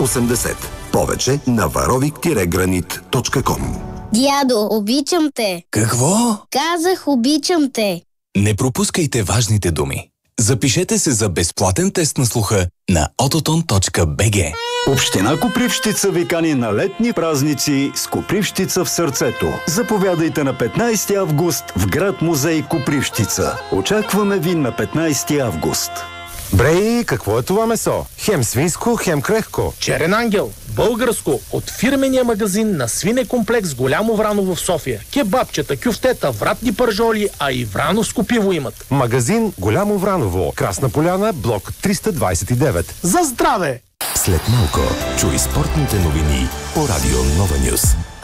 80. Повече на varovik-granit.com. Дядо, обичам те. Какво? Казах, обичам те. Не пропускайте важните думи. Запишете се за безплатен тест на слуха на autoton.bg. Община Копривщица ви кани на летни празници с Копривщица в сърцето. Заповядайте на 15 август в град музей Копривщица. Очакваме ви на 15 август. Брей, какво е това месо? Хем свинско, хем крехко. Черен ангел, българско, от фирмения магазин на свинекомплекс Голямо Враново в София. Кебабчета, кюфтета, вратни пържоли, а и врановско пиво имат. Магазин Голямо Враново, Красна поляна, блок 329. За здраве! След малко чуй спортните новини по Радио Нова Нюс.